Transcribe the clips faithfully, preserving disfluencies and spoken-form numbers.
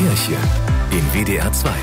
Kirche in W D R zwei.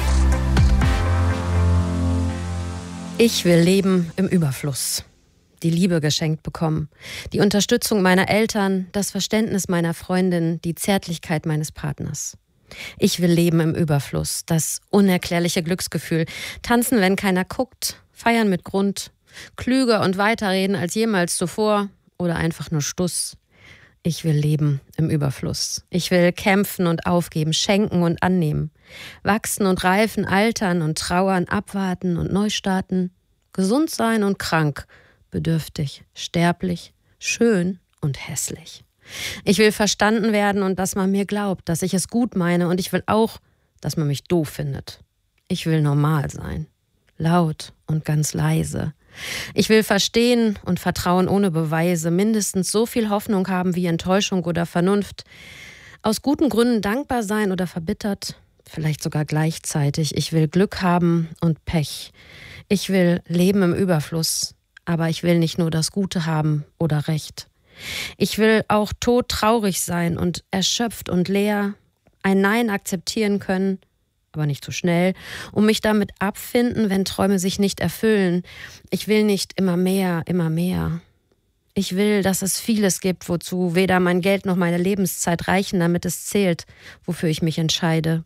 Ich will leben im Überfluss. Die Liebe geschenkt bekommen, die Unterstützung meiner Eltern, das Verständnis meiner Freundin, die Zärtlichkeit meines Partners. Ich will leben im Überfluss, das unerklärliche Glücksgefühl, tanzen, wenn keiner guckt, feiern mit Grund, klüger und weiterreden als jemals zuvor oder einfach nur Stuss. Ich will leben im Überfluss. Ich will kämpfen und aufgeben, schenken und annehmen, wachsen und reifen, altern und trauern, abwarten und neu starten, gesund sein und krank, bedürftig, sterblich, schön und hässlich. Ich will verstanden werden und dass man mir glaubt, dass ich es gut meine, und ich will auch, dass man mich doof findet. Ich will normal sein, laut und ganz leise. Ich will verstehen und vertrauen ohne Beweise, mindestens so viel Hoffnung haben wie Enttäuschung oder Vernunft, aus guten Gründen dankbar sein oder verbittert, vielleicht sogar gleichzeitig. Ich will Glück haben und Pech. Ich will leben im Überfluss, aber ich will nicht nur das Gute haben oder Recht. Ich will auch todtraurig sein und erschöpft und leer, ein Nein akzeptieren können, aber nicht zu schnell, um mich damit abfinden, wenn Träume sich nicht erfüllen. Ich will nicht immer mehr, immer mehr. Ich will, dass es vieles gibt, wozu weder mein Geld noch meine Lebenszeit reichen, damit es zählt, wofür ich mich entscheide.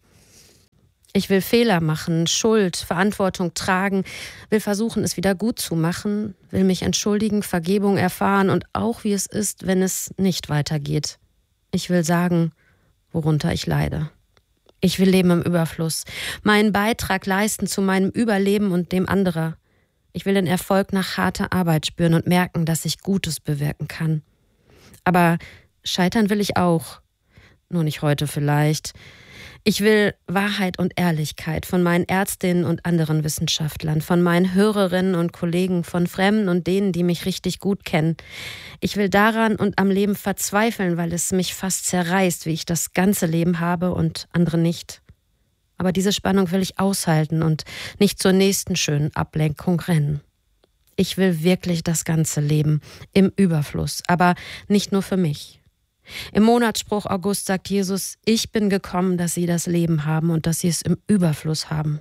Ich will Fehler machen, Schuld, Verantwortung tragen, will versuchen, es wieder gut zu machen, will mich entschuldigen, Vergebung erfahren und auch, wie es ist, wenn es nicht weitergeht. Ich will sagen, worunter ich leide. Ich will leben im Überfluss, meinen Beitrag leisten zu meinem Überleben und dem anderer. Ich will den Erfolg nach harter Arbeit spüren und merken, dass ich Gutes bewirken kann. Aber scheitern will ich auch, nur nicht heute vielleicht. Ich will Wahrheit und Ehrlichkeit von meinen Ärztinnen und anderen Wissenschaftlern, von meinen Hörerinnen und Kollegen, von Fremden und denen, die mich richtig gut kennen. Ich will daran und am Leben verzweifeln, weil es mich fast zerreißt, wie ich das ganze Leben habe und andere nicht. Aber diese Spannung will ich aushalten und nicht zur nächsten schönen Ablenkung rennen. Ich will wirklich das ganze Leben im Überfluss, aber nicht nur für mich. Im Monatsspruch August sagt Jesus: Ich bin gekommen, dass sie das Leben haben und dass sie es im Überfluss haben.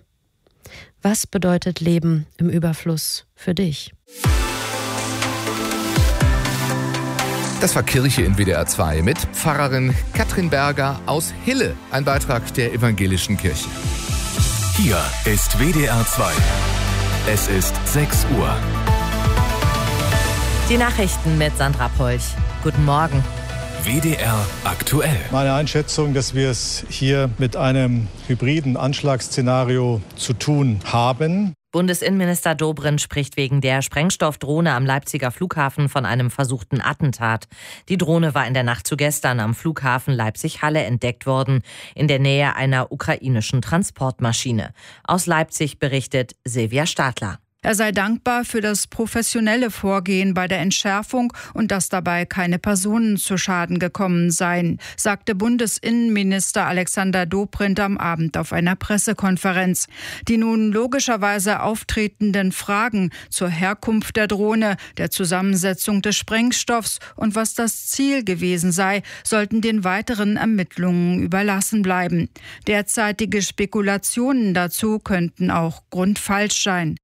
Was bedeutet Leben im Überfluss für dich? Das war Kirche in W D R zwei mit Pfarrerin Katrin Berger aus Hille, ein Beitrag der Evangelischen Kirche. Hier ist W D R zwei. Es ist sechs Uhr. Die Nachrichten mit Sandra Polch. Guten Morgen. W D R aktuell. Meine Einschätzung, dass wir es hier mit einem hybriden Anschlagsszenario zu tun haben. Bundesinnenminister Dobrindt spricht wegen der Sprengstoffdrohne am Leipziger Flughafen von einem versuchten Attentat. Die Drohne war in der Nacht zu gestern am Flughafen Leipzig-Halle entdeckt worden, in der Nähe einer ukrainischen Transportmaschine. Aus Leipzig berichtet Silvia Stadler. Er sei dankbar für das professionelle Vorgehen bei der Entschärfung und dass dabei keine Personen zu Schaden gekommen seien, sagte Bundesinnenminister Alexander Dobrindt am Abend auf einer Pressekonferenz. Die nun logischerweise auftretenden Fragen zur Herkunft der Drohne, der Zusammensetzung des Sprengstoffs und was das Ziel gewesen sei, sollten den weiteren Ermittlungen überlassen bleiben. Derzeitige Spekulationen dazu könnten auch grundfalsch sein.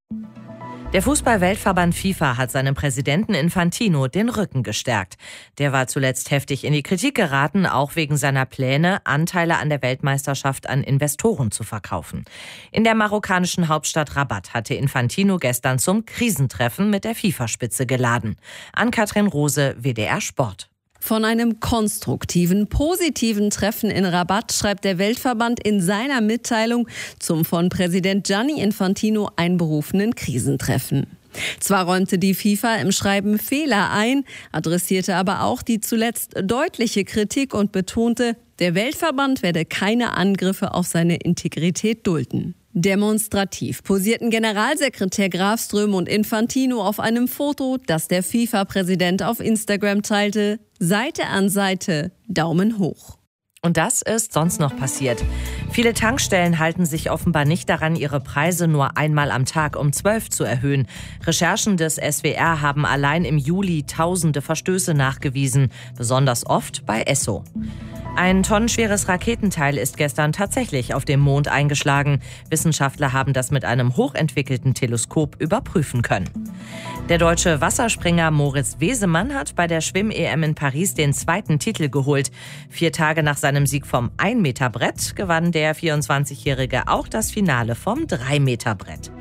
Der Fußball-Weltverband FIFA hat seinem Präsidenten Infantino den Rücken gestärkt. Der war zuletzt heftig in die Kritik geraten, auch wegen seiner Pläne, Anteile an der Weltmeisterschaft an Investoren zu verkaufen. In der marokkanischen Hauptstadt Rabat hatte Infantino gestern zum Krisentreffen mit der FIFA-Spitze geladen. Ann-Kathrin Rose, W D R Sport. Von einem konstruktiven, positiven Treffen in Rabat schreibt der Weltverband in seiner Mitteilung zum von Präsident Gianni Infantino einberufenen Krisentreffen. Zwar räumte die FIFA im Schreiben Fehler ein, adressierte aber auch die zuletzt deutliche Kritik und betonte, der Weltverband werde keine Angriffe auf seine Integrität dulden. Demonstrativ posierten Generalsekretär Grafström und Infantino auf einem Foto, das der FIFA-Präsident auf Instagram teilte. Seite an Seite, Daumen hoch. Und das ist sonst noch passiert. Viele Tankstellen halten sich offenbar nicht daran, ihre Preise nur einmal am Tag um zwölf zu erhöhen. Recherchen des S W R haben allein im Juli tausende Verstöße nachgewiesen, besonders oft bei Esso. Ein tonnenschweres Raketenteil ist gestern tatsächlich auf dem Mond eingeschlagen. Wissenschaftler haben das mit einem hochentwickelten Teleskop überprüfen können. Der deutsche Wasserspringer Moritz Wesemann hat bei der Schwimm-E M in Paris den zweiten Titel geholt. Vier Tage nach seinem Sieg vom ein Meter Brett gewann der vierundzwanzigjährige auch das Finale vom drei Meter Brett.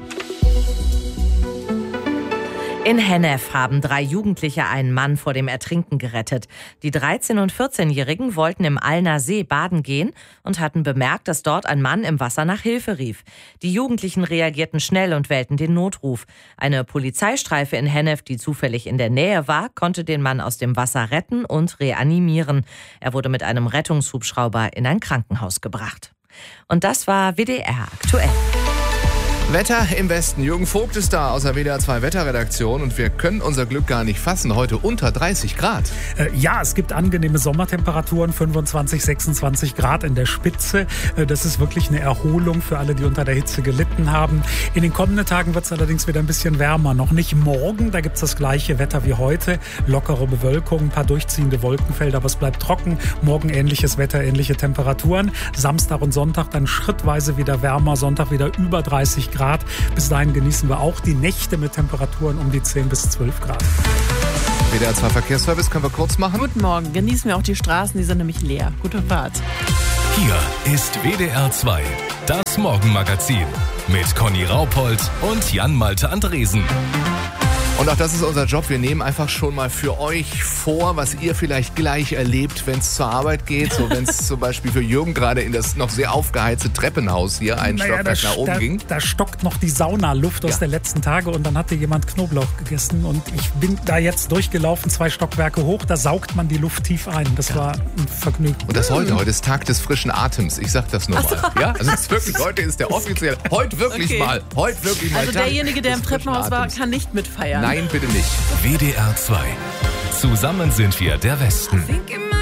In Hennef haben drei Jugendliche einen Mann vor dem Ertrinken gerettet. Die dreizehn- und vierzehnjährigen wollten im Alner See baden gehen und hatten bemerkt, dass dort ein Mann im Wasser nach Hilfe rief. Die Jugendlichen reagierten schnell und wählten den Notruf. Eine Polizeistreife in Hennef, die zufällig in der Nähe war, konnte den Mann aus dem Wasser retten und reanimieren. Er wurde mit einem Rettungshubschrauber in ein Krankenhaus gebracht. Und das war W D R aktuell. Wetter im Westen. Jürgen Vogt ist da aus der W D R zwei Wetterredaktion und wir können unser Glück gar nicht fassen. Heute unter dreißig Grad. Äh, ja, es gibt angenehme Sommertemperaturen, fünfundzwanzig, sechsundzwanzig Grad in der Spitze. Äh, das ist wirklich eine Erholung für alle, die unter der Hitze gelitten haben. In den kommenden Tagen wird es allerdings wieder ein bisschen wärmer. Noch nicht morgen, da gibt es das gleiche Wetter wie heute. Lockere Bewölkung, ein paar durchziehende Wolkenfelder, aber es bleibt trocken. Morgen ähnliches Wetter, ähnliche Temperaturen. Samstag und Sonntag dann schrittweise wieder wärmer. Sonntag wieder über dreißig Grad. Bis dahin genießen wir auch die Nächte mit Temperaturen um die zehn bis zwölf Grad. W D R zwei Verkehrsservice können wir kurz machen. Guten Morgen, genießen wir auch die Straßen, die sind nämlich leer. Gute Fahrt. Hier ist W D R zwei, das Morgenmagazin mit Conny Raupold und Jan-Malte Andresen. Und auch das ist unser Job. Wir nehmen einfach schon mal für euch vor, was ihr vielleicht gleich erlebt, wenn es zur Arbeit geht. So, wenn es zum Beispiel für Jürgen gerade in das noch sehr aufgeheizte Treppenhaus hier einen naja, Stockwerk nach oben da, ging. Da stockt noch die Saunaluft aus ja. der letzten Tage und dann hatte jemand Knoblauch gegessen und ich bin da jetzt durchgelaufen, zwei Stockwerke hoch, da saugt man die Luft tief ein. Das ja. war ein Vergnügen. Und das heute, heute ist Tag des frischen Atems. Ich sag das nur mal. So. Ja? Also das ist wirklich, heute ist der offizielle, heute wirklich okay. mal, heute wirklich mal Also Tag derjenige, der im Treppenhaus war, kann nicht mitfeiern. Nein, bitte nicht. W D R zwei. Zusammen sind wir der Westen.